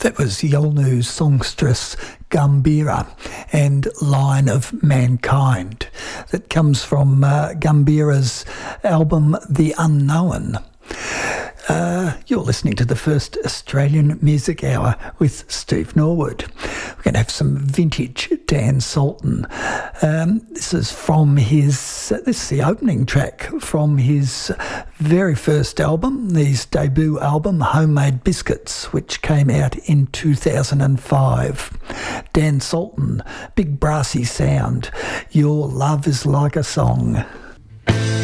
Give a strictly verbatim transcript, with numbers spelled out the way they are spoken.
That was Yolnu's songstress Gumbira and Line of Mankind. That comes from uh, Gumbira's album The Unknown. Uh, you're listening to the first Australian Music Hour with Steve Norwood. We're going to have some vintage Dan Sultan. Um, this is from his, uh, this is the opening track from his very first album, his debut album, Homemade Biscuits, which came out in two thousand five. Dan Sultan, big brassy sound. Your Love is Like a Song.